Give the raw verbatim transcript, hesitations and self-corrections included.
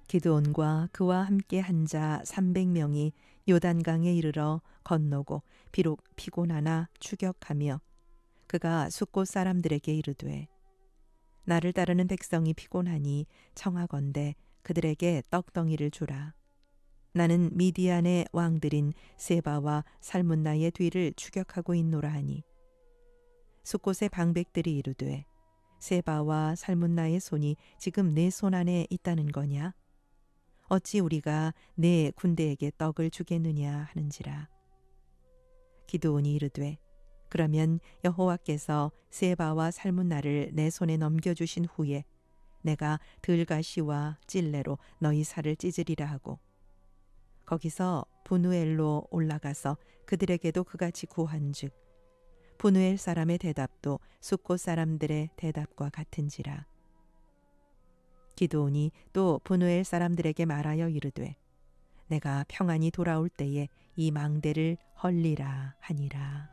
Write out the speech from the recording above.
기드온과 그와 함께 한 자 삼백 명이 요단강에 이르러 건너고 비록 피곤하나 추격하며 그가 숫곳 사람들에게 이르되 나를 따르는 백성이 피곤하니 청하건대 그들에게 떡덩이를 주라. 나는 미디안의 왕들인 세바와 살문나의 뒤를 추격하고 있노라 하니 숫곳의 방백들이 이르되 세바와 살문나의 손이 지금 내 손 안에 있다는 거냐? 어찌 우리가 내 군대에게 떡을 주겠느냐 하는지라. 기드온이 이르되 그러면 여호와께서 세바와 살문나를 내 손에 넘겨주신 후에 내가 들가시와 찔레로 너희 살을 찢으리라 하고 거기서 분우엘로 올라가서 그들에게도 그같이 구한즉 분우엘 사람의 대답도 숫곳 사람들의 대답과 같은지라. 기드온이 또 분우엘 사람들에게 말하여 이르되 내가 평안히 돌아올 때에 이 망대를 헐리라 하니라.